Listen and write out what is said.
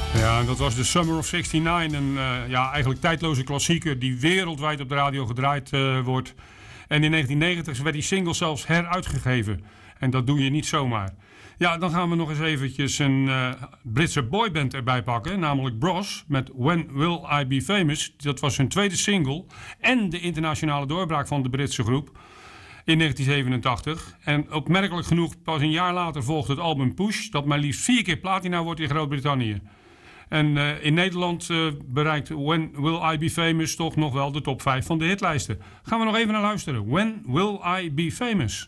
Ja, dat was de Summer of '69. Een eigenlijk tijdloze klassieker die wereldwijd op de radio gedraaid wordt. En in 1990 werd die single zelfs heruitgegeven. En dat doe je niet zomaar. Ja, dan gaan we nog eens eventjes een Britse boyband erbij pakken. Namelijk Bros met When Will I Be Famous. Dat was hun tweede single. En de internationale doorbraak van de Britse groep. In 1987. En opmerkelijk genoeg, pas een jaar later volgt het album Push. Dat maar liefst 4 keer platina wordt in Groot-Brittannië. En in Nederland bereikt When Will I Be Famous toch nog wel de top 5 van de hitlijsten. Gaan we nog even naar luisteren. When Will I Be Famous?